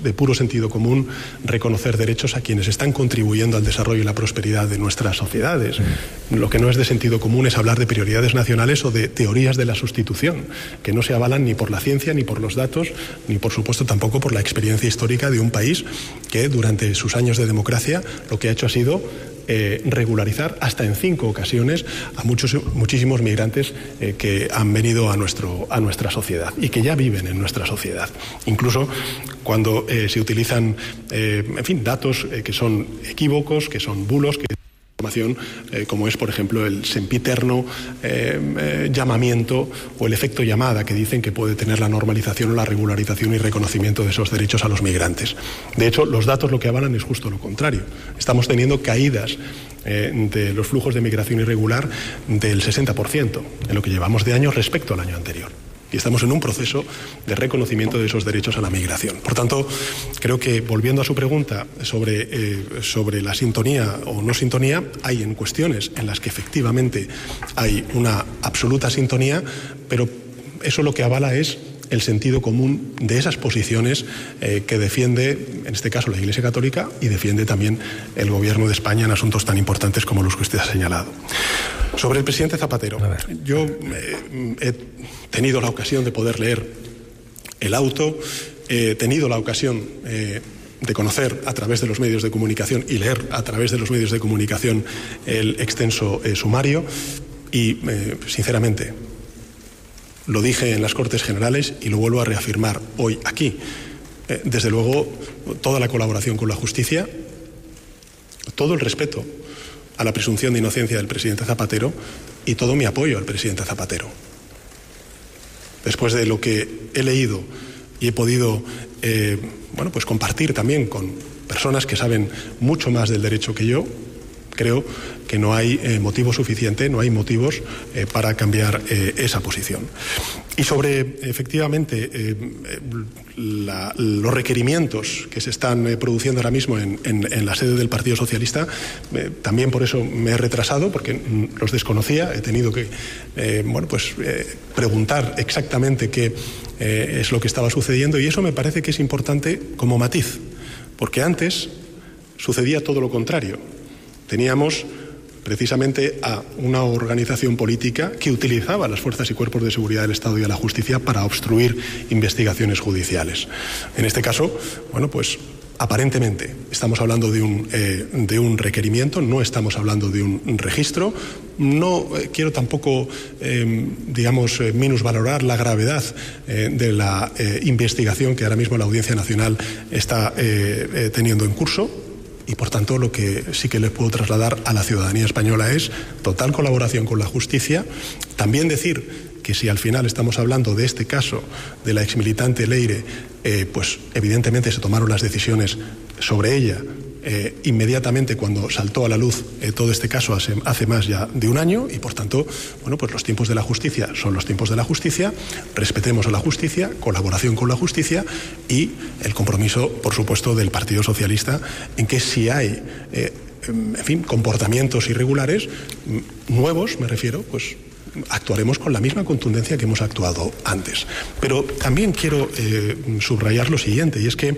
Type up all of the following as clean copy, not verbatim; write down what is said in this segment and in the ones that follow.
de puro sentido común reconocer derechos a quienes están contribuyendo al desarrollo y la prosperidad de nuestras sociedades. Lo que no es de sentido común es hablar de prioridades nacionales o de teorías de la sustitución, que no se avalan ni por la ciencia, ni por los datos, ni por supuesto tampoco por la experiencia histórica de un país que durante sus años de democracia lo que ha hecho ha sido regularizar hasta en 5 ocasiones a muchísimos migrantes que han venido a nuestra sociedad y que ya viven en nuestra sociedad. Incluso cuando se utilizan datos que son equívocos, que son bulos, que información como es, por ejemplo, el sempiterno llamamiento o el efecto llamada que dicen que puede tener la normalización o la regularización y reconocimiento de esos derechos a los migrantes. De hecho, los datos lo que avalan es justo lo contrario. Estamos teniendo caídas de los flujos de migración irregular del 60% en lo que llevamos de año respecto al año anterior. Y estamos en un proceso de reconocimiento de esos derechos a la migración. Por tanto, creo que, volviendo a su pregunta sobre la sintonía o no sintonía, hay en cuestiones en las que efectivamente hay una absoluta sintonía, pero eso lo que avala es el sentido común de esas posiciones que defiende, en este caso, la Iglesia Católica y defiende también el Gobierno de España en asuntos tan importantes como los que usted ha señalado. Sobre el presidente Zapatero, yo he tenido la ocasión de poder leer el auto, he tenido la ocasión de conocer a través de los medios de comunicación y leer a través de los medios de comunicación el extenso sumario y, sinceramente, lo dije en las Cortes Generales y lo vuelvo a reafirmar hoy aquí. Desde luego, toda la colaboración con la justicia, todo el respeto a la presunción de inocencia del presidente Zapatero y todo mi apoyo al presidente Zapatero. Después de lo que he leído y he podido compartir también con personas que saben mucho más del derecho que yo, creo que no hay motivo suficiente, no hay motivos para cambiar esa posición. Y sobre, efectivamente, los requerimientos que se están produciendo ahora mismo en la sede del Partido Socialista, también por eso me he retrasado, porque los desconocía, he tenido que preguntar exactamente qué es lo que estaba sucediendo, y eso me parece que es importante como matiz, porque antes sucedía todo lo contrario. Teníamos precisamente a una organización política que utilizaba a las fuerzas y cuerpos de seguridad del Estado y a la justicia para obstruir investigaciones judiciales. En este caso, aparentemente estamos hablando de un requerimiento, no estamos hablando de un registro. No quiero tampoco, minusvalorar la gravedad de la investigación que ahora mismo la Audiencia Nacional está teniendo en curso. Y, por tanto, lo que sí que les puedo trasladar a la ciudadanía española es total colaboración con la justicia. También decir que si al final estamos hablando de este caso de la exmilitante Leire, evidentemente se tomaron las decisiones sobre ella inmediatamente cuando saltó a la luz todo este caso hace más ya de un año, y por tanto, los tiempos de la justicia son los tiempos de la justicia. Respetemos a la justicia, colaboración con la justicia y el compromiso, por supuesto, del Partido Socialista en que si hay comportamientos irregulares nuevos, me refiero, actuaremos con la misma contundencia que hemos actuado antes. Pero también quiero subrayar lo siguiente, y es que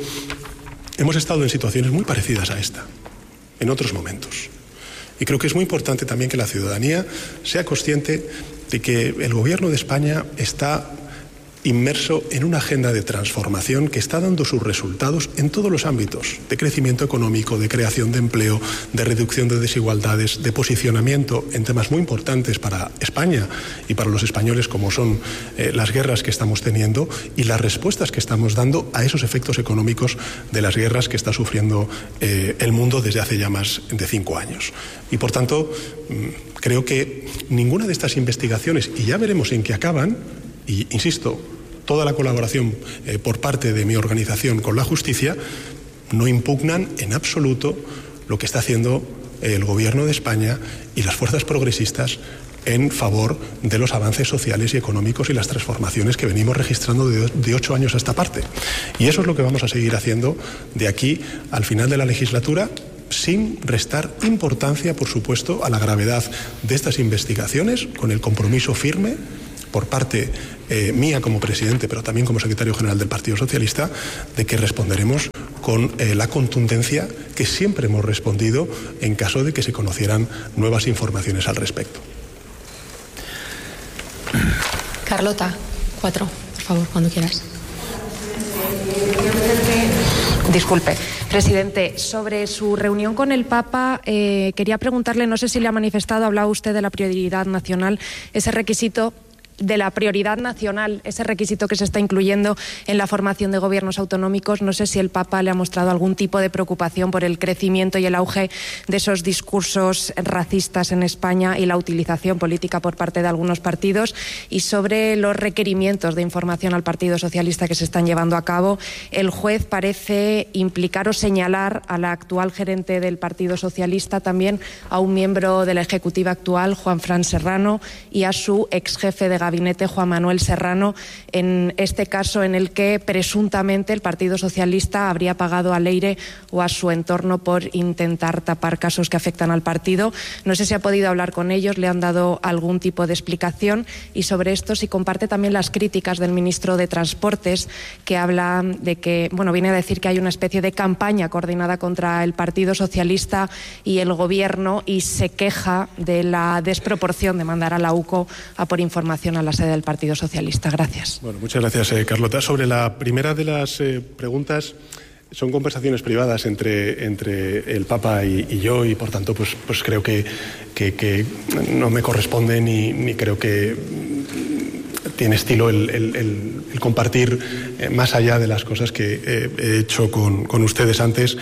hemos estado en situaciones muy parecidas a esta, en otros momentos. Y creo que es muy importante también que la ciudadanía sea consciente de que el Gobierno de España está inmerso en una agenda de transformación que está dando sus resultados en todos los ámbitos, de crecimiento económico, de creación de empleo, de reducción de desigualdades, de posicionamiento en temas muy importantes para España y para los españoles, como son las guerras que estamos teniendo y las respuestas que estamos dando a esos efectos económicos de las guerras que está sufriendo el mundo desde hace ya más de 5 años. Y, por tanto, creo que ninguna de estas investigaciones, y ya veremos en qué acaban, y insisto, toda la colaboración por parte de mi organización con la justicia, no impugnan en absoluto lo que está haciendo el Gobierno de España y las fuerzas progresistas en favor de los avances sociales y económicos y las transformaciones que venimos registrando de 8 años a esta parte. Y eso es lo que vamos a seguir haciendo de aquí al final de la legislatura, sin restar importancia, por supuesto, a la gravedad de estas investigaciones, con el compromiso firme por parte mía como presidente, pero también como secretario general del Partido Socialista, de que responderemos con la contundencia que siempre hemos respondido en caso de que se conocieran nuevas informaciones al respecto. Carlota, 4, por favor, cuando quieras. Disculpe, presidente, sobre su reunión con el Papa, quería preguntarle, no sé si le ha manifestado, hablaba usted de la prioridad nacional, ese requisito de la prioridad nacional, ese requisito que se está incluyendo en la formación de gobiernos autonómicos. No sé si el Papa le ha mostrado algún tipo de preocupación por el crecimiento y el auge de esos discursos racistas en España y la utilización política por parte de algunos partidos. Y sobre los requerimientos de información al Partido Socialista que se están llevando a cabo, el juez parece implicar o señalar a la actual gerente del Partido Socialista, también a un miembro de la ejecutiva actual, Juanfran Serrano, y a su ex jefe de gabinete, Juan Manuel Serrano, en este caso en el que presuntamente el Partido Socialista habría pagado a Leire o a su entorno por intentar tapar casos que afectan al partido. No sé si ha podido hablar con ellos, le han dado algún tipo de explicación, y sobre esto si comparte también las críticas del ministro de Transportes, que habla de que, viene a decir que hay una especie de campaña coordinada contra el Partido Socialista y el Gobierno, y se queja de la desproporción de mandar a la UCO a por información a la sede del Partido Socialista. Gracias. Bueno, muchas gracias, Carlota. Sobre la primera de las preguntas, son conversaciones privadas entre el Papa y yo, y por tanto pues creo que no me corresponde ni creo que tiene estilo el compartir más allá de las cosas que he hecho con ustedes antes,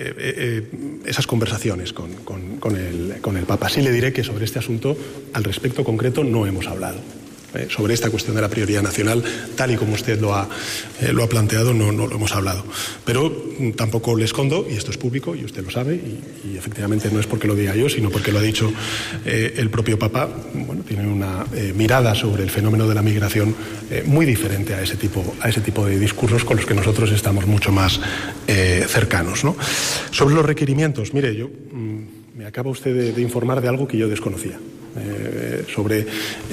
esas conversaciones con el Papa. Sí le diré que sobre este asunto, al respecto concreto, no hemos hablado. Sobre esta cuestión de la prioridad nacional, tal y como usted lo ha planteado, no lo hemos hablado. Pero tampoco le escondo, y esto es público, y usted lo sabe, y efectivamente no es porque lo diga yo, sino porque lo ha dicho el propio Papa. Tiene una mirada sobre el fenómeno de la migración muy diferente a ese tipo de discursos con los que nosotros estamos mucho más cercanos, ¿no? Sobre los requerimientos, mire, me acaba usted de informar de algo que yo desconocía. Sobre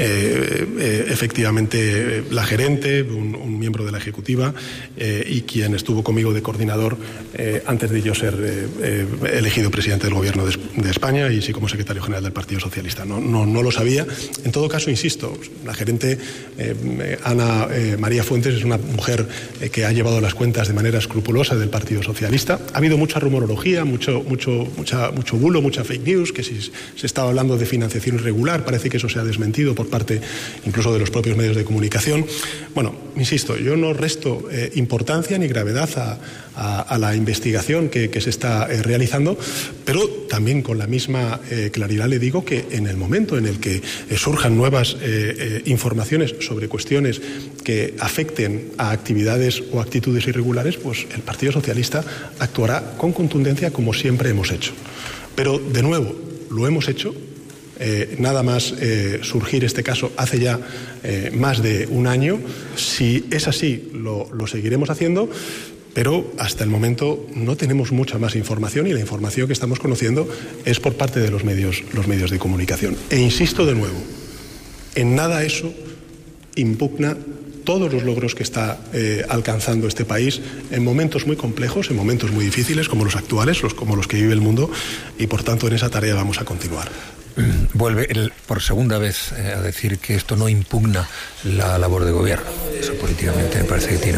efectivamente la gerente, un miembro de la ejecutiva, y quien estuvo conmigo de coordinador antes de yo ser elegido presidente del Gobierno de España, y sí como secretario general del Partido Socialista. No lo sabía. En todo caso, insisto, la gerente Ana María Fuentes es una mujer que ha llevado las cuentas de manera escrupulosa del Partido Socialista. Ha habido mucha rumorología, mucho bulo, mucha fake news, que si se estaba hablando de financiación irregular, parece que eso se ha desmentido por parte incluso de los propios medios de comunicación. Insisto, yo no resto importancia ni gravedad a la investigación que se está realizando, pero también con la misma claridad le digo que en el momento en el que surjan nuevas informaciones sobre cuestiones que afecten a actividades o actitudes irregulares, pues el Partido Socialista actuará con contundencia como siempre hemos hecho. Pero, de nuevo, lo hemos hecho. Nada más surgir este caso hace ya más de un año. Si es así, lo seguiremos haciendo, pero hasta el momento no tenemos mucha más información, y la información que estamos conociendo es por parte de los medios de comunicación. E insisto de nuevo, en nada eso impugna todos los logros que está alcanzando este país en momentos muy complejos, en momentos muy difíciles como los actuales, como los que vive el mundo, y por tanto en esa tarea vamos a continuar. Vuelve por segunda vez a decir que esto no impugna la labor de gobierno. Eso políticamente me parece que tiene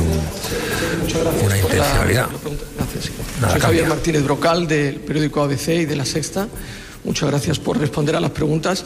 una intencionalidad. Gracias. Soy Javier Martínez Brocal, del periódico ABC y de La Sexta. Muchas gracias por responder a las preguntas.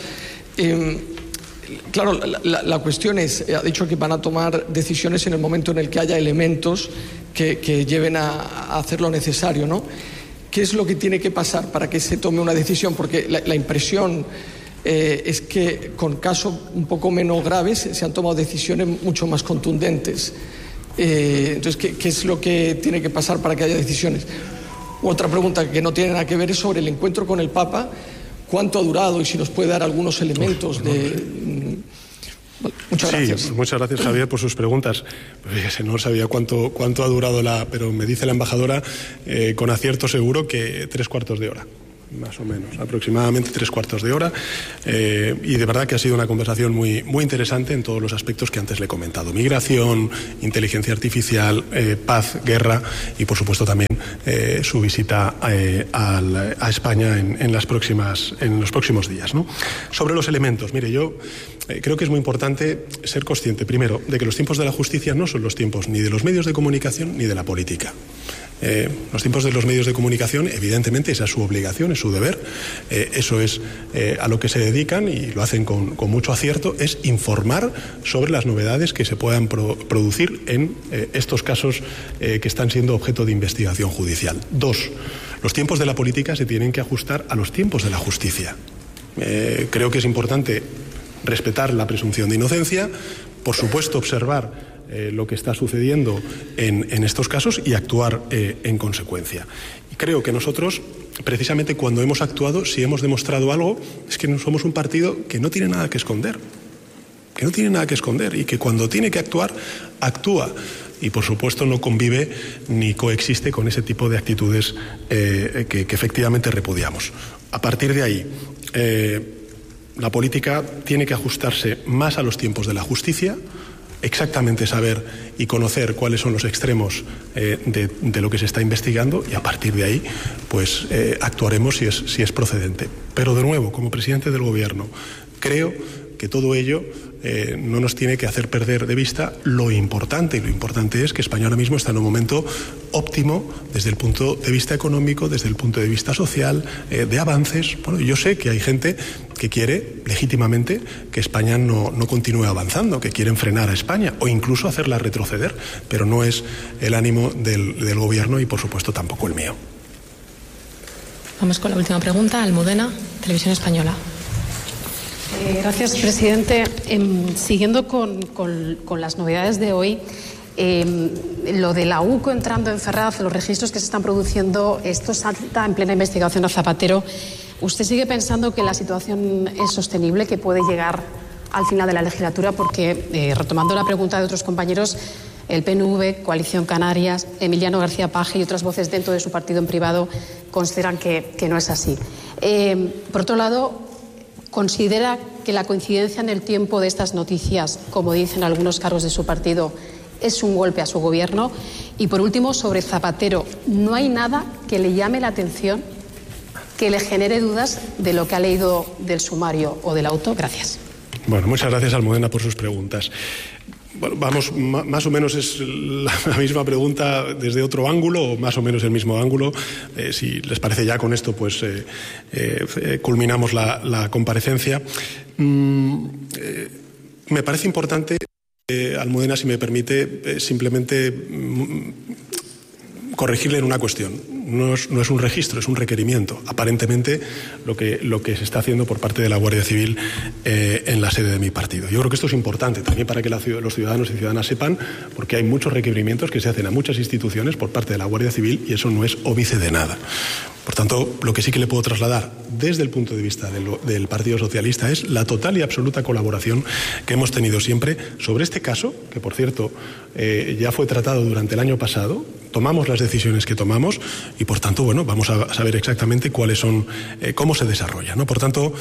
Claro, la cuestión es, ha dicho que van a tomar decisiones en el momento en el que haya elementos que lleven a hacer lo necesario, ¿no? ¿Qué es lo que tiene que pasar para que se tome una decisión? Porque la impresión es que con casos un poco menos graves se han tomado decisiones mucho más contundentes. Entonces, ¿qué es lo que tiene que pasar para que haya decisiones? Otra pregunta que no tiene nada que ver es sobre el encuentro con el Papa. ¿Cuánto ha durado? Y si nos puede dar algunos elementos de... Muchas gracias. Sí, muchas gracias, Javier, por sus preguntas. Fíjese, no sabía cuánto ha durado pero me dice la embajadora con acierto seguro que 3/4 de hora. más o menos, aproximadamente 3/4 de hora, y de verdad que ha sido una conversación muy, muy interesante en todos los aspectos que antes le he comentado: migración, inteligencia artificial, paz, guerra y por supuesto también su visita a España en los próximos días, ¿no? Sobre los elementos, mire, yo creo que es muy importante ser consciente, primero, de que los tiempos de la justicia no son los tiempos ni de los medios de comunicación ni de la política. Los tiempos de los medios de comunicación, evidentemente, esa es su obligación, es su deber, eso es a lo que se dedican y lo hacen con mucho acierto, es informar sobre las novedades que se puedan producir en estos casos que están siendo objeto de investigación judicial. 2, los tiempos de la política se tienen que ajustar a los tiempos de la justicia. Creo que es importante respetar la presunción de inocencia, por supuesto observar lo que está sucediendo en estos casos y actuar en consecuencia. Y creo que nosotros, precisamente cuando hemos actuado, si hemos demostrado algo, es que no somos un partido que no tiene nada que esconder, y que cuando tiene que actuar, actúa. Y por supuesto no convive ni coexiste con ese tipo de actitudes que efectivamente repudiamos. A partir de ahí, la política tiene que ajustarse más a los tiempos de la justicia, exactamente saber y conocer cuáles son los extremos de lo que se está investigando, y a partir de ahí pues actuaremos si es procedente. Pero de nuevo, como presidente del Gobierno, creo que todo ello no nos tiene que hacer perder de vista lo importante, y lo importante es que España ahora mismo está en un momento óptimo desde el punto de vista económico, desde el punto de vista social, de avances. Bueno, yo sé que hay gente que quiere legítimamente que España no continúe avanzando, que quieren frenar a España o incluso hacerla retroceder, pero no es el ánimo del Gobierno y por supuesto tampoco el mío. Vamos con la última pregunta. Almudena, Televisión Española. Gracias, presidente. Siguiendo con las novedades de hoy, lo de la UCO entrando en Ferraz, los registros que se están produciendo, esto salta en plena investigación a Zapatero. ¿Usted sigue pensando que la situación es sostenible, que puede llegar al final de la legislatura? Porque, retomando la pregunta de otros compañeros, el PNV, Coalición Canarias, Emiliano García Paje y otras voces dentro de su partido en privado consideran que no es así. Por otro lado, ¿considera que la coincidencia en el tiempo de estas noticias, como dicen algunos cargos de su partido, es un golpe a su gobierno? Y por último, sobre Zapatero, ¿no hay nada que le llame la atención, que le genere dudas de lo que ha leído del sumario o del auto? Gracias. Bueno, muchas gracias, Almudena, por sus preguntas. Bueno, vamos, más o menos es la misma pregunta desde otro ángulo, o más o menos el mismo ángulo. Si les parece, ya con esto pues culminamos la comparecencia. Me parece importante, Almudena, si me permite, simplemente corregirle en una cuestión. No es un registro, es un requerimiento. Aparentemente lo que se está haciendo por parte de la Guardia Civil en la sede de mi partido. Yo creo que esto es importante también para que los ciudadanos y ciudadanas sepan, porque hay muchos requerimientos que se hacen a muchas instituciones por parte de la Guardia Civil y eso no es óbice de nada. Por tanto, lo que sí que le puedo trasladar desde el punto de vista del Partido Socialista es la total y absoluta colaboración que hemos tenido siempre sobre este caso, que por cierto ya fue tratado durante el año pasado. Tomamos las decisiones que tomamos y, por tanto, bueno, vamos a saber exactamente cuáles son, cómo se desarrolla, ¿no? Por tanto,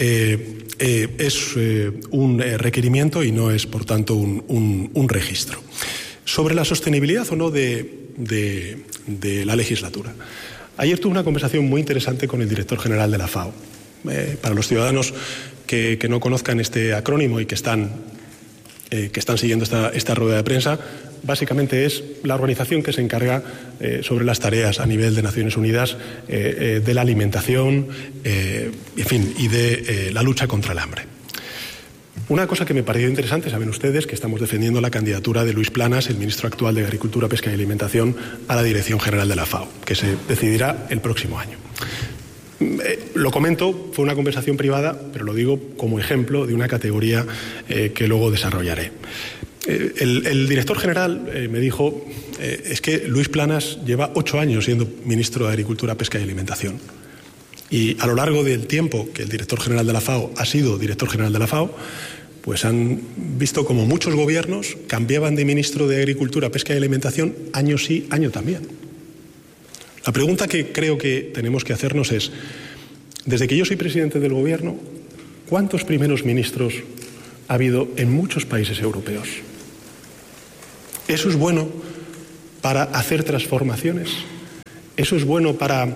es un requerimiento y no es, por tanto, un registro. Sobre la sostenibilidad o no de la legislatura. Ayer tuve una conversación muy interesante con el director general de la FAO. Para los ciudadanos que no conozcan este acrónimo y que están siguiendo esta rueda de prensa, básicamente es la organización que se encarga sobre las tareas a nivel de Naciones Unidas de la alimentación, en fin, y de la lucha contra el hambre. Una cosa que me pareció interesante, saben ustedes que estamos defendiendo la candidatura de Luis Planas, el ministro actual de Agricultura, Pesca y Alimentación, a la Dirección General de la FAO, que se decidirá el próximo año. Lo comento, fue una conversación privada, pero lo digo como ejemplo de una categoría que luego desarrollaré. El director general me dijo, es que Luis Planas lleva 8 años siendo ministro de Agricultura, Pesca y Alimentación. Y a lo largo del tiempo que el director general de la FAO ha sido director general de la FAO, pues han visto como muchos gobiernos cambiaban de ministro de Agricultura, Pesca y Alimentación año sí, año también. La pregunta que creo que tenemos que hacernos es, Desde que yo soy presidente del Gobierno, ¿cuántos primeros ministros ha habido en muchos países europeos? ¿Eso es bueno para hacer transformaciones? ¿Eso es bueno para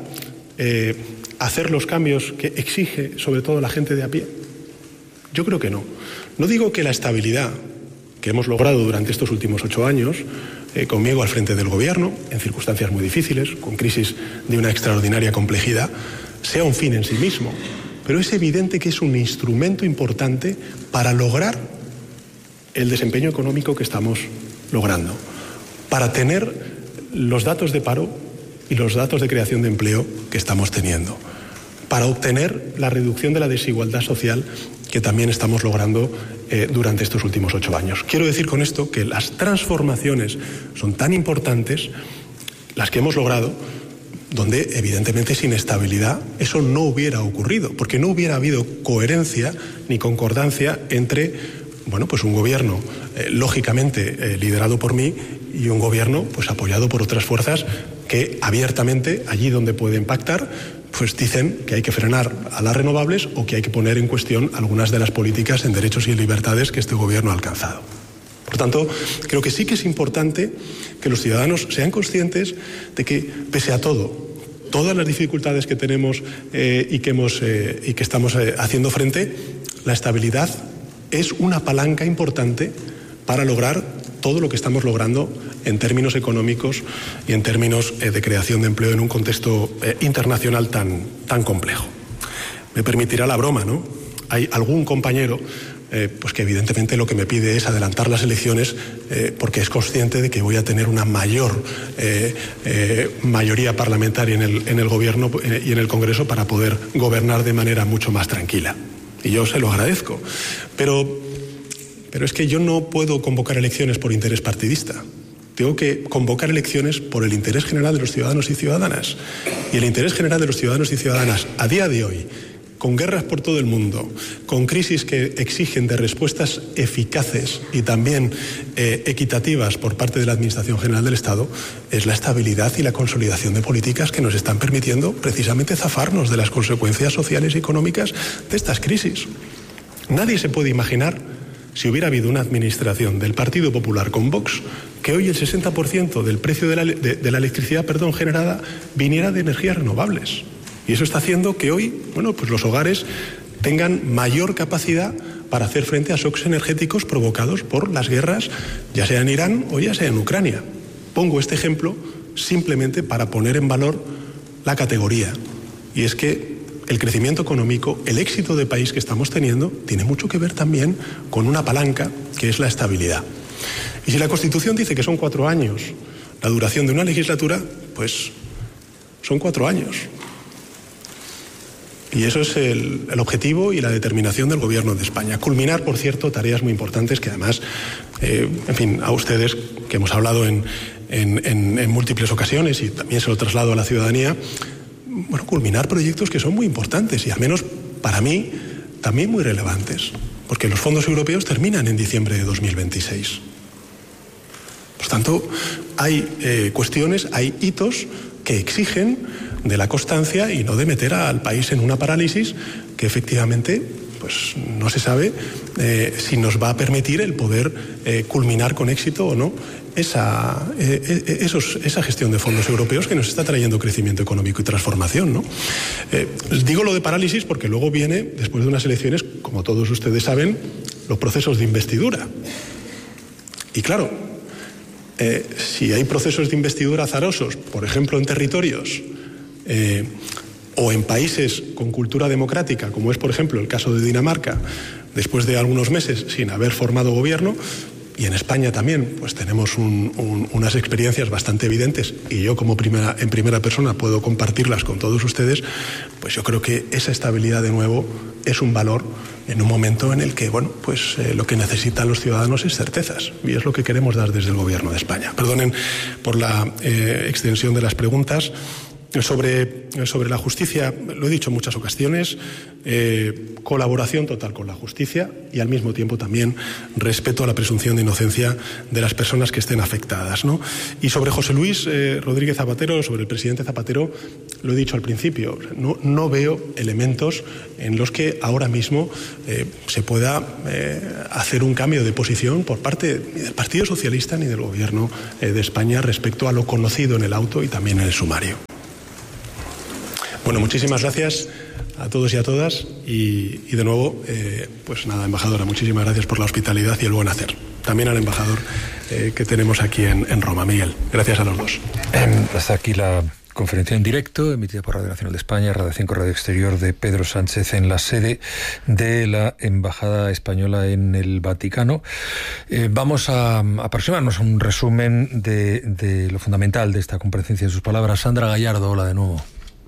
hacer los cambios que exige sobre todo la gente de a pie? Yo creo que no. No digo que la estabilidad que hemos logrado durante estos últimos 8 años, conmigo al frente del Gobierno, en circunstancias muy difíciles, con crisis de una extraordinaria complejidad, sea un fin en sí mismo. Pero es evidente que es un instrumento importante para lograr el desempeño económico que estamos logrando, para tener los datos de paro y los datos de creación de empleo que estamos teniendo, para obtener la reducción de la desigualdad social que también estamos logrando durante estos últimos 8 años. Quiero decir con esto que las transformaciones son tan importantes, las que hemos logrado, donde evidentemente sin estabilidad eso no hubiera ocurrido, porque no hubiera habido coherencia ni concordancia entre pues un gobierno lógicamente liderado por mí y un gobierno pues apoyado por otras fuerzas que abiertamente, allí donde pueden pactar, pues dicen que hay que frenar a las renovables o que hay que poner en cuestión algunas de las políticas en derechos y libertades que este gobierno ha alcanzado. Por tanto, creo que sí que es importante que los ciudadanos sean conscientes de que, pese a todo, todas las dificultades que tenemos y que estamos haciendo frente, la estabilidad es una palanca importante para lograr todo lo que estamos logrando en términos económicos y en términos de creación de empleo en un contexto internacional tan complejo. Me permitirá la broma, ¿no? Hay algún compañero pues que evidentemente lo que me pide es adelantar las elecciones porque es consciente de que voy a tener una mayor mayoría parlamentaria en el Gobierno y en el Congreso para poder gobernar de manera mucho más tranquila. Y yo se lo agradezco. Pero es que yo no puedo convocar elecciones por interés partidista. Tengo que convocar elecciones por el interés general de los ciudadanos y ciudadanas. Y el interés general de los ciudadanos y ciudadanas a día de hoy, con guerras por todo el mundo, con crisis que exigen de respuestas eficaces y también equitativas por parte de la Administración General del Estado, es la estabilidad y la consolidación de políticas que nos están permitiendo precisamente zafarnos de las consecuencias sociales y económicas de estas crisis. Nadie se puede imaginar, si hubiera habido una administración del Partido Popular con Vox, que hoy el 60% del precio de la electricidad generada viniera de energías renovables. Y eso está haciendo que hoy, pues los hogares tengan mayor capacidad para hacer frente a shocks energéticos provocados por las guerras, ya sea en Irán o ya sea en Ucrania. Pongo este ejemplo simplemente para poner en valor la categoría. Y es que el crecimiento económico, el éxito de país que estamos teniendo, tiene mucho que ver también con una palanca que es la estabilidad. Y si la Constitución dice que son 4 años la duración de una legislatura, pues son 4 años. Y eso es el objetivo y la determinación del Gobierno de España. Culminar, por cierto, tareas muy importantes que además, a ustedes que hemos hablado en múltiples ocasiones y también se lo traslado a la ciudadanía, culminar proyectos que son muy importantes y al menos para mí también muy relevantes, porque los fondos europeos terminan en diciembre de 2026. Por tanto, hay cuestiones, hay hitos que exigen de la constancia y no de meter al país en una parálisis que efectivamente pues no se sabe si nos va a permitir el poder culminar con éxito o no esa gestión de fondos europeos que nos está trayendo crecimiento económico y transformación, ¿no? Digo lo de parálisis porque luego viene, después de unas elecciones, como todos ustedes saben, los procesos de investidura. Y claro, si hay procesos de investidura azarosos, por ejemplo en territorios o en países con cultura democrática, como es por ejemplo el caso de Dinamarca, después de algunos meses sin haber formado gobierno, y en España también pues tenemos unas experiencias bastante evidentes y yo como en primera persona puedo compartirlas con todos ustedes, pues yo creo que esa estabilidad de nuevo es un valor en un momento en el que lo que necesitan los ciudadanos es certezas y es lo que queremos dar desde el Gobierno de España. Perdonen por la extensión de las preguntas. Sobre la justicia, lo he dicho en muchas ocasiones, colaboración total con la justicia y al mismo tiempo también respeto a la presunción de inocencia de las personas que estén afectadas, ¿no? Y sobre José Luis Rodríguez Zapatero, sobre el presidente Zapatero, lo he dicho al principio, no veo elementos en los que ahora mismo se pueda hacer un cambio de posición por parte ni del Partido Socialista ni del Gobierno de España respecto a lo conocido en el auto y también en el sumario. Bueno, muchísimas gracias a todos y a todas y de nuevo, pues nada, embajadora, muchísimas gracias por la hospitalidad y el buen hacer. También al embajador que tenemos aquí en Roma, Miguel. Gracias a los dos. Hasta aquí la conferencia en directo emitida por Radio Nacional de España, Radio 5, Radio Exterior, de Pedro Sánchez en la sede de la Embajada Española en el Vaticano. Vamos a aproximarnos a un resumen de lo fundamental de esta comparecencia de sus palabras. Sandra Gallardo, hola de nuevo.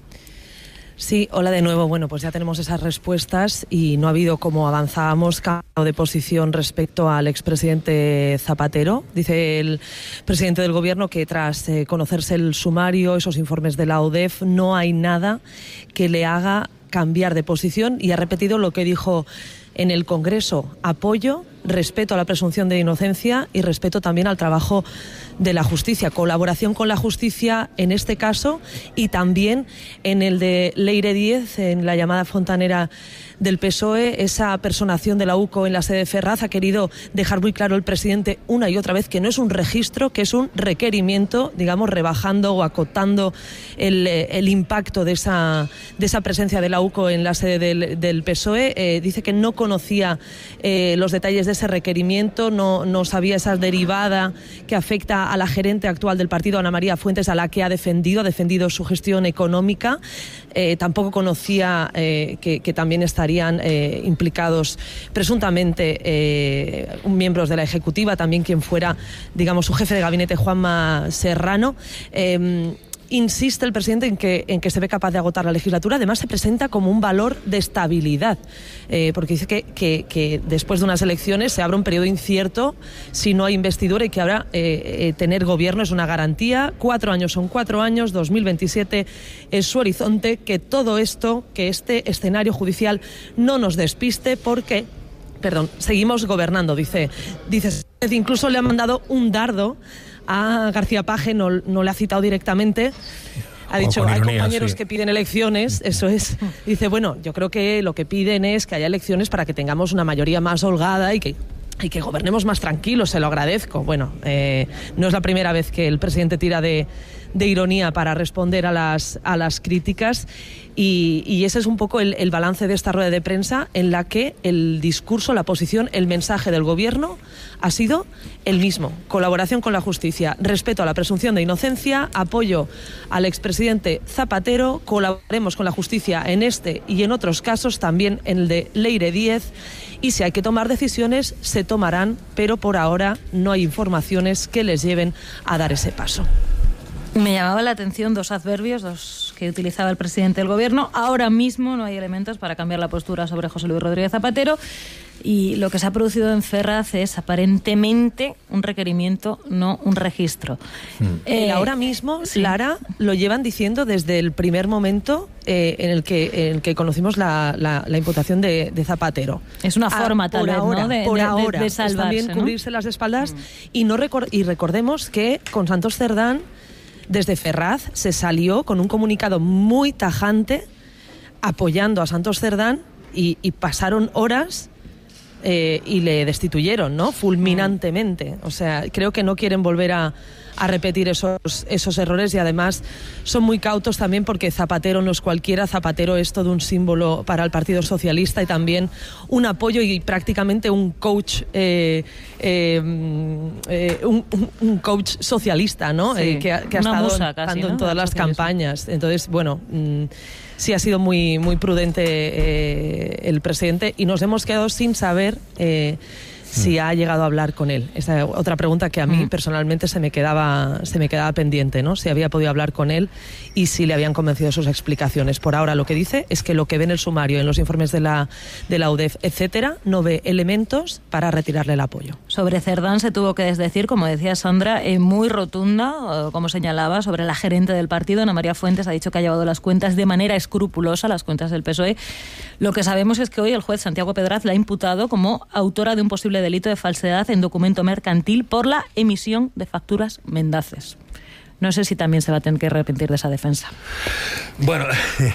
Sí, hola de nuevo. Bueno, pues ya tenemos esas respuestas y no ha habido, como avanzábamos, cambio de posición respecto al expresidente Zapatero. Dice el presidente del Gobierno que tras conocerse el sumario, esos informes de la ODEF, no hay nada que le haga cambiar de posición y ha repetido lo que dijo en el Congreso: apoyo, respeto a la presunción de inocencia y respeto también al trabajo de la justicia, colaboración con la justicia en este caso y también en el de Leire Díez, en la llamada fontanera del PSOE, esa personación de la UCO en la sede de Ferraz. Ha querido dejar muy claro el presidente una y otra vez que no es un registro, que es un requerimiento, digamos, rebajando o acotando el impacto de esa presencia de la UCO en la sede del PSOE. Dice que no conocía los detalles de ese requerimiento, no sabía esa derivada que afecta a la gerente actual del partido, Ana María Fuentes, a la que ha defendido su gestión económica. Tampoco conocía que también estarían implicados presuntamente miembros de la Ejecutiva, también quien fuera, digamos, su jefe de gabinete, Juanma Serrano. Insiste el presidente en que se ve capaz de agotar la legislatura. Además, se presenta como un valor de estabilidad, porque dice que después de unas elecciones se abre un periodo incierto si no hay investidura y que ahora tener gobierno es una garantía. 4 años son 4 años, 2027 es su horizonte. Que todo esto, que este escenario judicial no nos despiste porque, seguimos gobernando, dice. Incluso le ha mandado un dardo a García Page, no le ha citado directamente. Ha dicho, hay compañeros que piden elecciones, eso es. Dice, bueno, yo creo que lo que piden es que haya elecciones para que tengamos una mayoría más holgada y que gobernemos más tranquilos, se lo agradezco. Bueno, no es la primera vez que el presidente tira de ironía para responder a las críticas y ese es un poco el balance de esta rueda de prensa, en la que el discurso, la posición, el mensaje del Gobierno ha sido el mismo: colaboración con la justicia, respeto a la presunción de inocencia, apoyo al expresidente Zapatero, colaboraremos con la justicia en este y en otros casos, también en el de Leire Díez, y si hay que tomar decisiones, se tomarán, pero por ahora no hay informaciones que les lleven a dar ese paso. Me llamaba la atención 2 adverbios, que utilizaba el presidente del Gobierno. Ahora mismo no hay elementos para cambiar la postura sobre José Luis Rodríguez Zapatero, y lo que se ha producido en Ferraz es aparentemente un requerimiento, no un registro. Ahora mismo, sí. Lara, lo llevan diciendo desde el primer momento en el que conocimos la imputación de Zapatero. Es una forma tal vez, ¿no? De salvarse, también, ¿no? cubrirse las espaldas. Y recordemos que con Santos Cerdán, desde Ferraz, se salió con un comunicado muy tajante apoyando a Santos Cerdán y pasaron horas y le destituyeron, ¿no? Fulminantemente. O sea, creo que no quieren volver a repetir esos errores, y además son muy cautos también porque Zapatero no es cualquiera. Zapatero es todo un símbolo para el Partido Socialista y también un apoyo y prácticamente un coach un coach socialista, ¿no? Sí, que ha estado casi, ¿no? en todas las campañas. Entonces, bueno, sí ha sido muy prudente el presidente, y nos hemos quedado sin saber si ha llegado a hablar con él. Esa otra pregunta que a mí personalmente se me quedaba pendiente, ¿no? Si había podido hablar con él y si le habían convencido sus explicaciones. Por ahora lo que dice es que lo que ve en el sumario, en los informes de la UDEF, etcétera, no ve elementos para retirarle el apoyo. Sobre Cerdán se tuvo que desdecir, como decía Sandra, muy rotunda, como señalaba, sobre la gerente del partido, Ana María Fuentes, ha dicho que ha llevado las cuentas de manera escrupulosa, las cuentas del PSOE. Lo que sabemos es que hoy el juez Santiago Pedraz la ha imputado como autora de un posible delito de falsedad en documento mercantil por la emisión de facturas mendaces. No sé si también se va a tener que arrepentir de esa defensa. Bueno,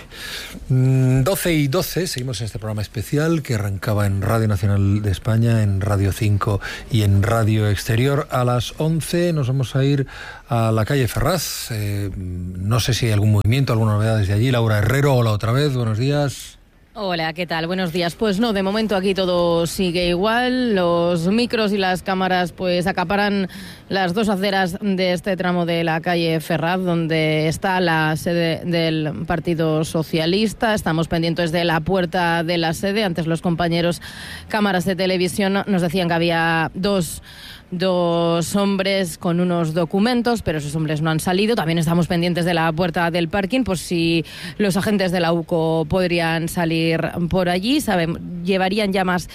12:12, seguimos en este programa especial que arrancaba en Radio Nacional de España, en Radio 5 y en Radio Exterior. A las 11 nos vamos a ir a la calle Ferraz. No sé si hay algún movimiento, alguna novedad desde allí. Laura Herrero, hola otra vez, buenos días. Hola, ¿qué tal? Buenos días. Pues no, de momento aquí todo sigue igual. Los micros y las cámaras pues acaparan las dos aceras de este tramo de la calle Ferraz, donde está la sede del Partido Socialista. Estamos pendientes de la puerta de la sede. Antes los compañeros cámaras de televisión nos decían que había dos hombres con unos documentos, pero esos hombres no han salido. También estamos pendientes de la puerta del parking, por si los agentes de la UCO podrían salir por allí. Llevarían ya más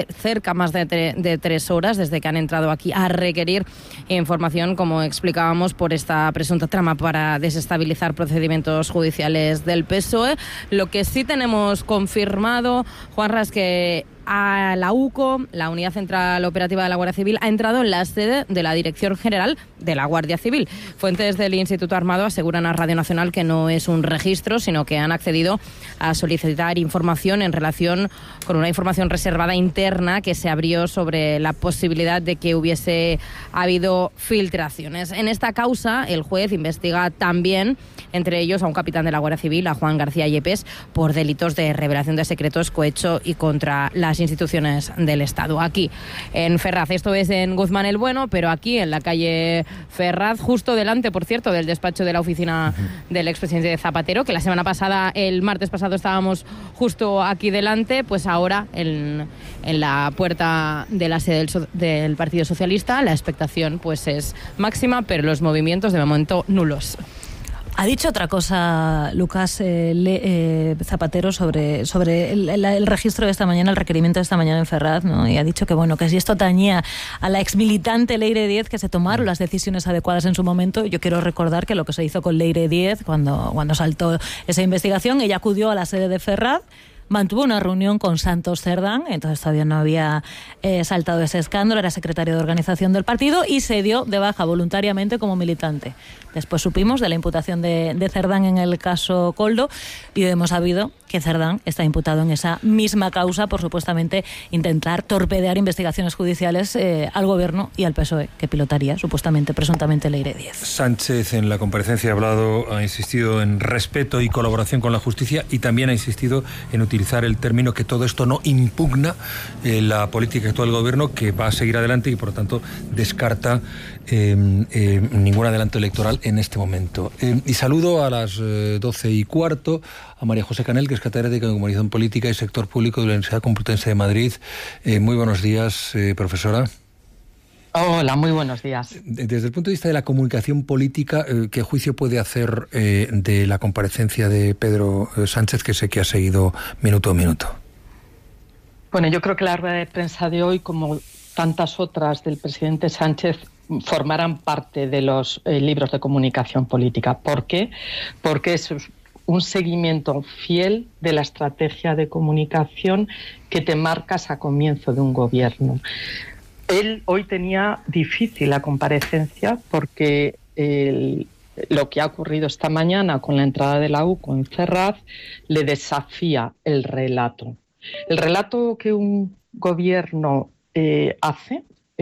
de 3 horas desde que han entrado aquí a requerir información, como explicábamos, por esta presunta trama para desestabilizar procedimientos judiciales del PSOE. Lo que sí tenemos confirmado, Juanra, es que a la UCO, la Unidad Central Operativa de la Guardia Civil, ha entrado en la sede de la Dirección General de la Guardia Civil. Fuentes del Instituto Armado aseguran a Radio Nacional que no es un registro, sino que han accedido a solicitar información en relación con una información reservada interna que se abrió sobre la posibilidad de que hubiese habido filtraciones. En esta causa, el juez investiga también, entre ellos, a un capitán de la Guardia Civil, a Juan García Yepes, por delitos de revelación de secretos, cohecho y contra las instituciones del Estado. Aquí en Ferraz, esto es en Guzmán el Bueno, pero aquí en la calle Ferraz, justo delante, por cierto, del despacho de la oficina del expresidente Zapatero, que la semana pasada, el martes pasado, estábamos justo aquí delante, pues ahora en la puerta de la sede del Partido Socialista la expectación pues es máxima, pero los movimientos de momento nulos. Ha dicho otra cosa, Lucas Zapatero, sobre el registro de esta mañana, el requerimiento de esta mañana en Ferraz, ¿no? Y ha dicho que bueno, que si esto tañía a la exmilitante Leire Díez, que se tomaron las decisiones adecuadas en su momento. Yo quiero recordar que lo que se hizo con Leire Díez cuando saltó esa investigación, ella acudió a la sede de Ferraz, mantuvo una reunión con Santos Cerdán, entonces todavía no había saltado ese escándalo, era secretario de organización del partido y se dio de baja voluntariamente como militante. Después supimos de la imputación de Cerdán en el caso Koldo y hemos sabido que Cerdán está imputado en esa misma causa por supuestamente intentar torpedear investigaciones judiciales al gobierno y al PSOE, que pilotaría supuestamente, presuntamente, Leire Díez. Sánchez en la comparecencia ha insistido en respeto y colaboración con la justicia y también ha insistido en utilizar el término que todo esto no impugna la política actual del gobierno, que va a seguir adelante y por lo tanto descarta ningún adelanto electoral en este momento. Y saludo a las 12:15 a María José Canel, que es catedrática de Comunicación Política y Sector Público de la Universidad Complutense de Madrid. Muy buenos días, profesora. Hola, muy buenos días. Desde el punto de vista de la comunicación política, ¿qué juicio puede hacer de la comparecencia de Pedro Sánchez, que sé que ha seguido minuto a minuto? Bueno, yo creo que la rueda de prensa de hoy, como tantas otras del presidente Sánchez, formarán parte de los libros de comunicación política. ¿Por qué? Porque es un seguimiento fiel de la estrategia de comunicación que te marcas a comienzo de un gobierno. Él hoy tenía difícil la comparecencia porque lo que ha ocurrido esta mañana con la entrada de la UCO en Ferraz le desafía el relato. El relato que un gobierno hace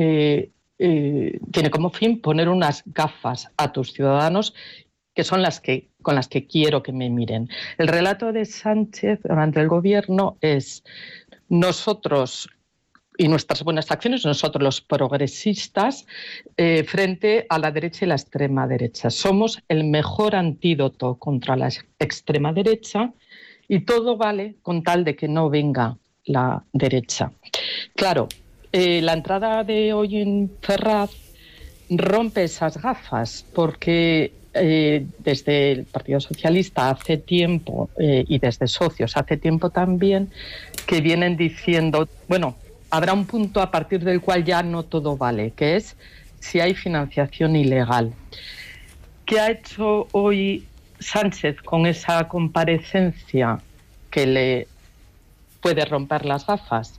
tiene como fin poner unas gafas a tus ciudadanos que son con las que quiero que me miren. El relato de Sánchez durante el gobierno es: nosotros y nuestras buenas acciones, nosotros los progresistas, frente a la derecha y la extrema derecha. Somos el mejor antídoto contra la extrema derecha y todo vale con tal de que no venga la derecha. Claro, La entrada de hoy en Ferraz rompe esas gafas porque desde el Partido Socialista hace tiempo y desde socios hace tiempo también que vienen diciendo, bueno, habrá un punto a partir del cual ya no todo vale, que es si hay financiación ilegal. ¿Qué ha hecho hoy Sánchez con esa comparecencia que le puede romper las gafas?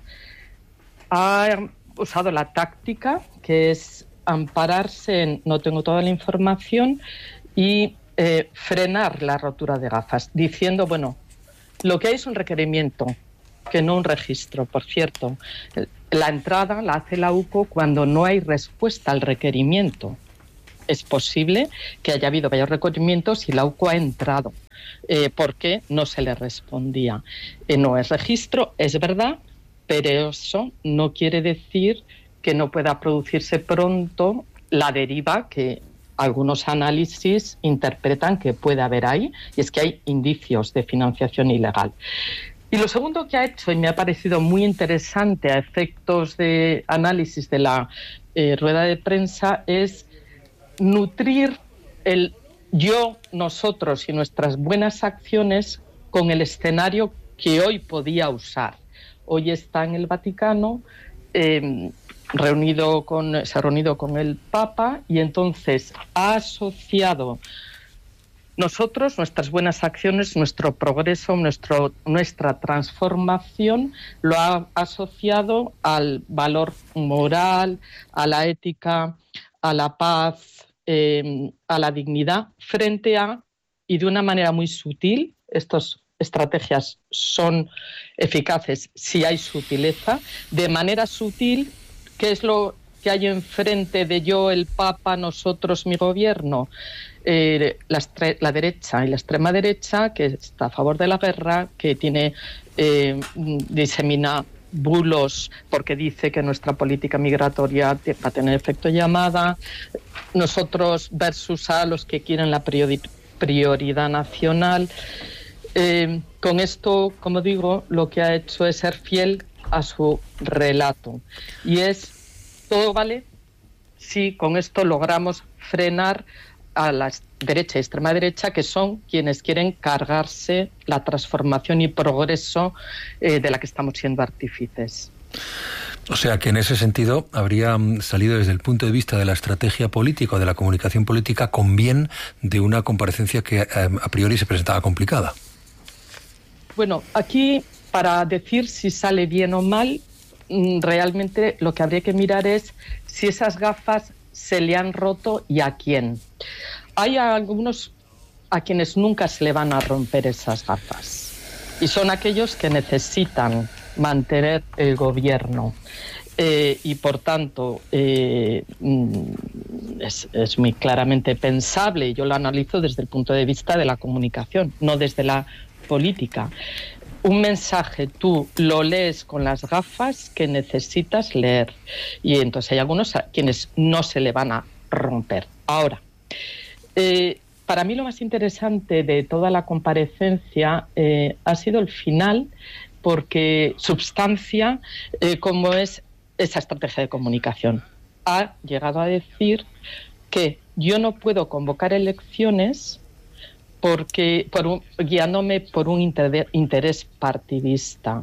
Ha usado la táctica que es ampararse en no tengo toda la información y frenar la rotura de gafas, diciendo, bueno, lo que hay es un requerimiento, que no un registro. Por cierto, la entrada la hace la UCO cuando no hay respuesta al requerimiento. Es posible que haya habido varios requerimientos y la UCO ha entrado porque no se le respondía. No es registro, es verdad, pero eso no quiere decir que no pueda producirse pronto la deriva que algunos análisis interpretan que puede haber ahí, y es que hay indicios de financiación ilegal. Y lo segundo que ha hecho, y me ha parecido muy interesante a efectos de análisis de la rueda de prensa, es nutrir el yo, nosotros y nuestras buenas acciones con el escenario que hoy podía usar. Hoy está en el Vaticano, se ha reunido con el Papa, y entonces ha asociado nosotros, nuestras buenas acciones, nuestro progreso, nuestra transformación, lo ha asociado al valor moral, a la ética, a la paz, a la dignidad, frente a, y de una manera muy sutil, estas estrategias son eficaces si hay sutileza, de manera sutil, ¿qué es lo que hay enfrente de yo, el Papa, nosotros, mi gobierno? La derecha y la extrema derecha, que está a favor de la guerra, que disemina bulos porque dice que nuestra política migratoria va a tener efecto llamada, nosotros versus a los que quieren la prioridad nacional. Con esto, como digo, lo que ha hecho es ser fiel a su relato, y es todo vale si con esto logramos frenar a la derecha y extrema derecha, que son quienes quieren cargarse la transformación y progreso de la que estamos siendo artífices. O sea que en ese sentido habría salido desde el punto de vista de la estrategia política o de la comunicación política con bien de una comparecencia que a priori se presentaba complicada. Bueno, aquí para decir si sale bien o mal, realmente lo que habría que mirar es si esas gafas se le han roto y a quién. Hay algunos a quienes nunca se le van a romper esas gafas, y son aquellos que necesitan mantener el gobierno. Y por tanto es muy claramente pensable, y yo lo analizo desde el punto de vista de la comunicación, no desde la política. Un mensaje tú lo lees con las gafas que necesitas leer, y entonces hay algunos a quienes no se le van a romper. Ahora, para mí lo más interesante de toda la comparecencia ha sido el final, porque substancia cómo es esa estrategia de comunicación. Ha llegado a decir que yo no puedo convocar elecciones porque guiándome por un interés partidista.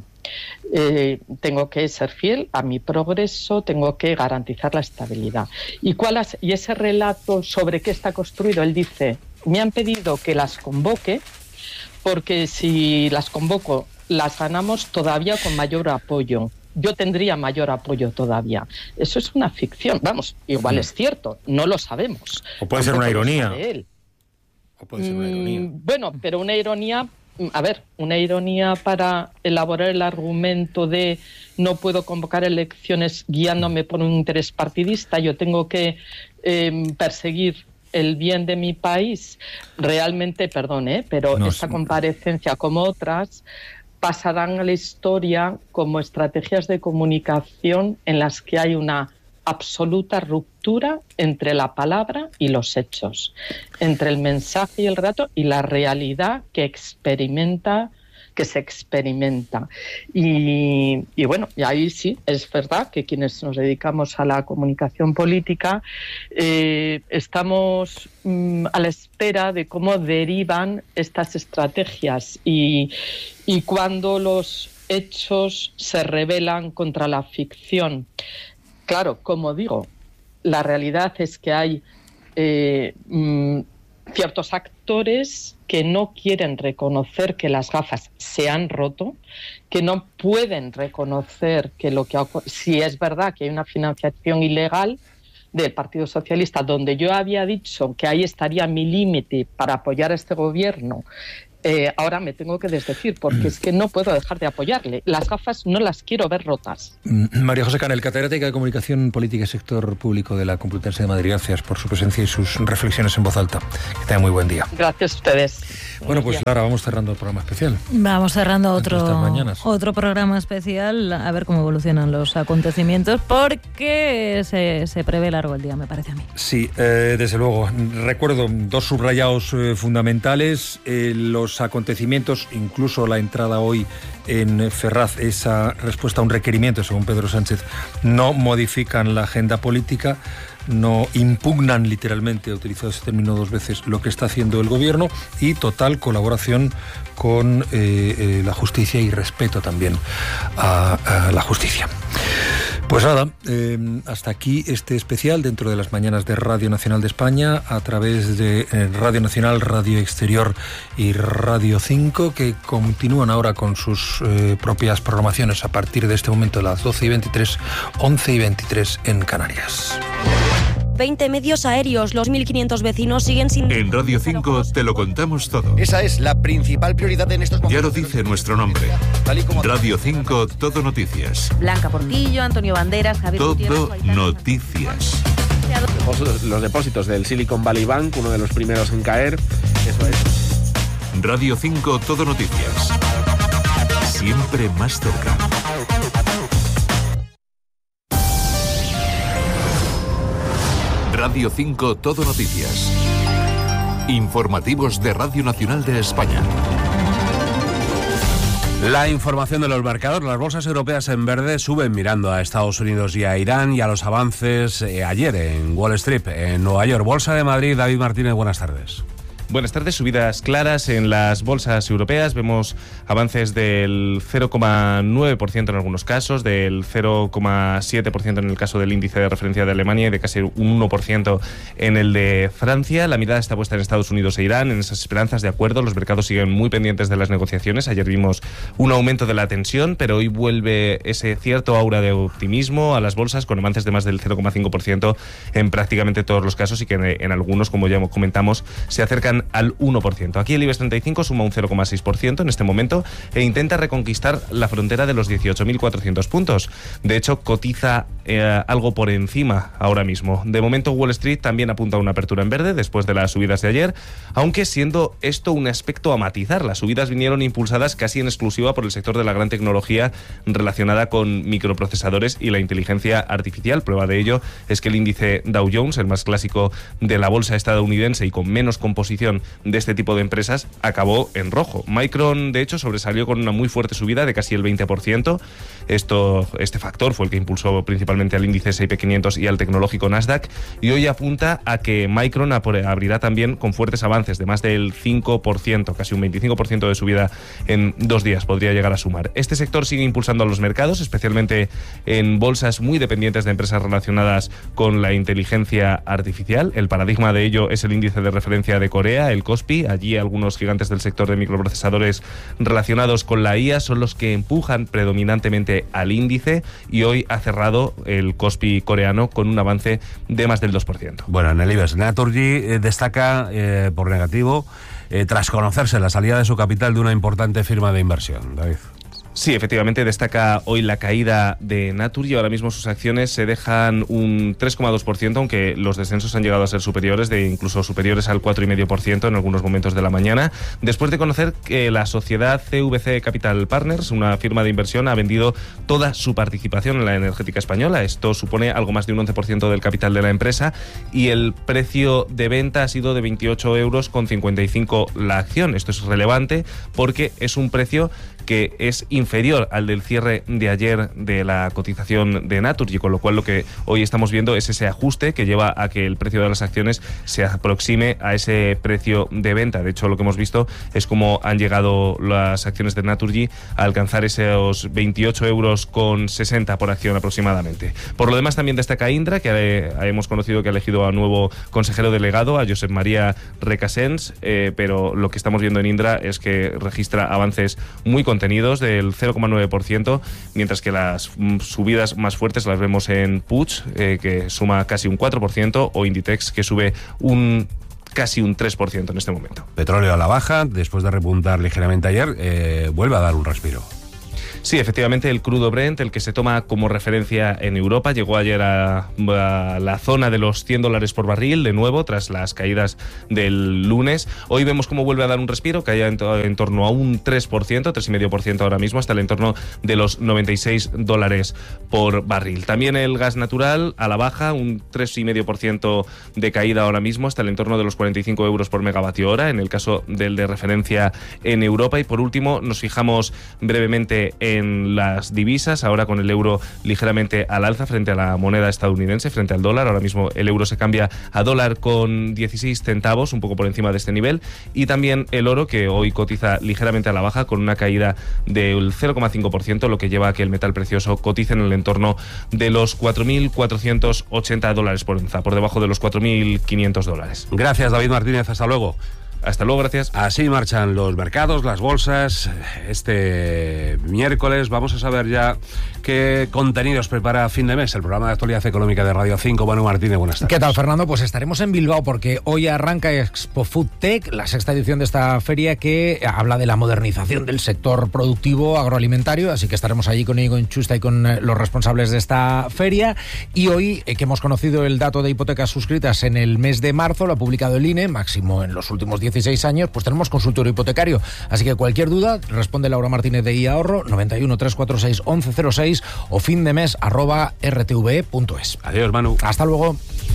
Tengo que ser fiel a mi progreso, tengo que garantizar la estabilidad. ¿Y ese relato sobre qué está construido? Él dice, me han pedido que las convoque porque si las convoco las ganamos todavía con mayor apoyo. Yo tendría mayor apoyo todavía. Eso es una ficción. Vamos, igual es cierto, no lo sabemos. O puede ser una ironía. O puede ser una ironía. Bueno, pero una ironía, una ironía para elaborar el argumento de no puedo convocar elecciones guiándome por un interés partidista, yo tengo que perseguir el bien de mi país. Realmente, perdón, pero esta comparecencia, como otras, pasarán a la historia como estrategias de comunicación en las que hay una absoluta ruptura entre la palabra y los hechos, entre el mensaje y el relato y la realidad que experimenta que se experimenta. Y bueno, y ahí sí, es verdad que quienes nos dedicamos a la comunicación política estamos a la espera de cómo derivan estas estrategias y cuando los hechos se rebelan contra la ficción. Claro, como digo, la realidad es que hay ciertos actores que no quieren reconocer que las gafas se han roto, que no pueden reconocer que si es verdad que hay una financiación ilegal del Partido Socialista, donde yo había dicho que ahí estaría mi límite para apoyar a este gobierno, ahora me tengo que desdecir, porque es que no puedo dejar de apoyarle. Las gafas no las quiero ver rotas. María José Canel, catedrática de Comunicación Política y Sector Público de la Complutense de Madrid. Gracias por su presencia y sus reflexiones en voz alta. Que tengan muy buen día. Gracias a ustedes. Bueno, pues Lara, vamos cerrando el programa especial. Vamos cerrando otro programa especial, a ver cómo evolucionan los acontecimientos, porque se prevé largo el día, me parece a mí. Sí, desde luego. Recuerdo dos subrayados fundamentales. Los acontecimientos, incluso la entrada hoy en Ferraz, esa respuesta a un requerimiento, según Pedro Sánchez, no modifican la agenda política, no impugnan literalmente, he utilizado ese término 2 veces, lo que está haciendo el gobierno, y total colaboración con la justicia y respeto también a la justicia. Pues nada, hasta aquí este especial dentro de las mañanas de Radio Nacional de España, a través de Radio Nacional, Radio Exterior y Radio 5, que continúan ahora con sus propias programaciones a partir de este momento, a las 12:23, 11:23 en Canarias. 20 medios aéreos, los 1.500 vecinos siguen sin... En Radio 5 te lo contamos todo. Esa es la principal prioridad en estos momentos. Ya lo dice nuestro nombre. Radio 5, Todo Noticias. Blanca Portillo, Antonio Banderas, Javier Todo Gutiérrez, Noticias. Los depósitos del Silicon Valley Bank, uno de los primeros en caer. Eso es. Radio 5, Todo Noticias. Siempre más cerca. Radio 5, Todo Noticias. Informativos de Radio Nacional de España. La información de los mercados. Las bolsas europeas en verde suben mirando a Estados Unidos y a Irán, y a los avances ayer en Wall Street, en Nueva York. Bolsa de Madrid, David Martínez, buenas tardes. Buenas tardes, subidas claras en las bolsas europeas. Vemos avances del 0,9% en algunos casos, del 0,7% en el caso del índice de referencia de Alemania y de casi un 1% en el de Francia. La mirada está puesta en Estados Unidos e Irán, en esas esperanzas de acuerdo. Los mercados siguen muy pendientes de las negociaciones. Ayer vimos un aumento de la tensión, pero hoy vuelve ese cierto aura de optimismo a las bolsas, con avances de más del 0,5% en prácticamente todos los casos, y que en algunos, como ya comentamos, se acercan al 1%. Aquí el IBEX 35 suma un 0,6% en este momento e intenta reconquistar la frontera de los 18.400 puntos. De hecho, cotiza algo por encima ahora mismo. De momento, Wall Street también apunta a una apertura en verde después de las subidas de ayer, aunque siendo esto un aspecto a matizar. Las subidas vinieron impulsadas casi en exclusiva por el sector de la gran tecnología relacionada con microprocesadores y la inteligencia artificial. Prueba de ello es que el índice Dow Jones, el más clásico de la bolsa estadounidense y con menos composición de este tipo de empresas, acabó en rojo. Micron, de hecho, sobresalió con una muy fuerte subida de casi el 20%. Este factor fue el que impulsó principalmente al índice S&P 500 y al tecnológico Nasdaq, y hoy apunta a que Micron abrirá también con fuertes avances de más del 5%, casi un 25% de subida en 2 días podría llegar a sumar. Este sector sigue impulsando a los mercados, especialmente en bolsas muy dependientes de empresas relacionadas con la inteligencia artificial. El paradigma de ello es el índice de referencia de Corea, el KOSPI. Allí algunos gigantes del sector de microprocesadores relacionados con la IA son los que empujan predominantemente al índice, y hoy ha cerrado el KOSPI coreano con un avance de más del 2%. Bueno, en el IBEX, Naturgy destaca por negativo tras conocerse la salida de su capital de una importante firma de inversión. David. Sí, efectivamente destaca hoy la caída de Naturgy. Ahora mismo sus acciones se dejan un 3,2%, aunque los descensos han llegado a ser superiores, incluso superiores al 4,5% en algunos momentos de la mañana, después de conocer que la sociedad CVC Capital Partners, una firma de inversión, ha vendido toda su participación en la energética española. Esto supone algo más de un 11% del capital de la empresa y el precio de venta ha sido de 28,55 € la acción. Esto es relevante porque es un precio que es inferior al del cierre de ayer de la cotización de Naturgy, con lo cual lo que hoy estamos viendo es ese ajuste que lleva a que el precio de las acciones se aproxime a ese precio de venta. De hecho, lo que hemos visto es cómo han llegado las acciones de Naturgy a alcanzar esos 28,60 € por acción aproximadamente. Por lo demás, también destaca Indra, que hemos conocido que ha elegido a nuevo consejero delegado, a Josep María Recasens, pero lo que estamos viendo en Indra es que registra avances muy contenidos del 0,9%, mientras que las subidas más fuertes las vemos en Puig, que suma casi un 4%, o Inditex, que sube casi un 3% en este momento. Petróleo a la baja, después de repuntar ligeramente ayer, vuelve a dar un respiro. Sí, efectivamente, el crudo Brent, el que se toma como referencia en Europa, llegó ayer a la zona de los $100 por barril, de nuevo, tras las caídas del lunes. Hoy vemos cómo vuelve a dar un respiro, caía en torno a un 3%, 3,5% ahora mismo, hasta el entorno de los $96 por barril. También el gas natural a la baja, un 3,5% de caída ahora mismo, hasta el entorno de los 45 € por megavatio hora, en el caso del de referencia en Europa. Y por último, nos fijamos brevemente en las divisas, ahora con el euro ligeramente al alza frente a la moneda estadounidense, frente al dólar. Ahora mismo el euro se cambia a dólar con 16 centavos, un poco por encima de este nivel, y también el oro, que hoy cotiza ligeramente a la baja con una caída del 0,5%, lo que lleva a que el metal precioso cotice en el entorno de los $4.480 por onza, por debajo de los $4.500. Gracias, David Martínez, hasta luego. Hasta luego, gracias. Así marchan los mercados, las bolsas. Este miércoles vamos a saber ya qué contenidos prepara Fin de Mes, el programa de actualidad económica de Radio 5. Manu Martínez, buenas tardes. ¿Qué tal, Fernando? Pues estaremos en Bilbao porque hoy arranca Expo Food Tech, la sexta edición de esta feria que habla de la modernización del sector productivo agroalimentario, así que estaremos allí con Íñigo Enchusta y con los responsables de esta feria. Y hoy, que hemos conocido el dato de hipotecas suscritas en el mes de marzo, lo ha publicado el INE, máximo en los últimos 16 años, pues tenemos consultorio hipotecario. Así que cualquier duda, responde Laura Martínez de iAhorro, 91 346 1106 o findemes@rtve.es. Adiós, Manu. Hasta luego.